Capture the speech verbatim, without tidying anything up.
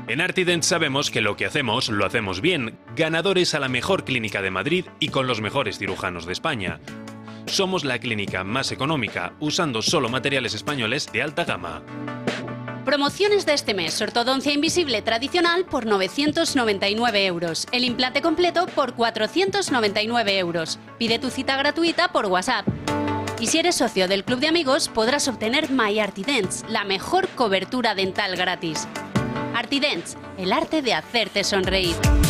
En Artident sabemos que lo que hacemos lo hacemos bien, ganadores a la mejor clínica de Madrid y con los mejores cirujanos de España. Somos la clínica más económica, usando solo materiales españoles de alta gama. Promociones de este mes: ortodoncia invisible tradicional por novecientos noventa y nueve euros, el implante completo por cuatrocientos noventa y nueve euros. Pide tu cita gratuita por WhatsApp. Y si eres socio del Club de Amigos, podrás obtener My Artidents, la mejor cobertura dental gratis. Artidents, el arte de hacerte sonreír.